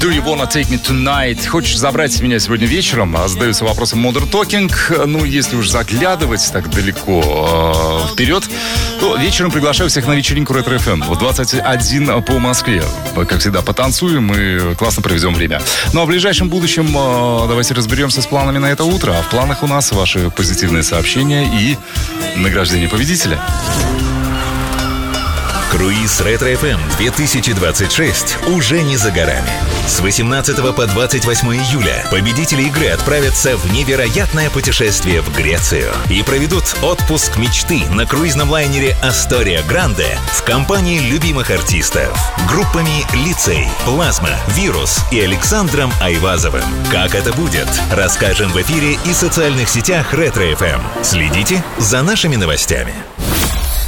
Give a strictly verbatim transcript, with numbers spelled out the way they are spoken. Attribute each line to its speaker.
Speaker 1: Do you wanna take me tonight? Хочешь забрать меня сегодня вечером? Задаются вопросом Modern Talking. Ну, если уж заглядывать так далеко э, вперед, то вечером приглашаю всех на вечеринку Ретро эф эм в двадцать один по Москве. Как всегда, потанцуем и классно проведем время. Ну, а в ближайшем будущем э, давайте разберемся с планами на это утро. А в планах у нас ваши позитивные сообщения и награждение победителя.
Speaker 2: Круиз Ретро эф эм две тысячи двадцать шесть уже не за горами. С восемнадцатого по двадцать восьмое июля победители игры отправятся в невероятное путешествие в Грецию и проведут отпуск мечты на круизном лайнере Астория Гранде в компании любимых артистов. Группами Лицей, Плазма, Вирус и Александром Айвазовым. Как это будет, расскажем в эфире и социальных сетях Ретро эф эм. Следите за нашими новостями.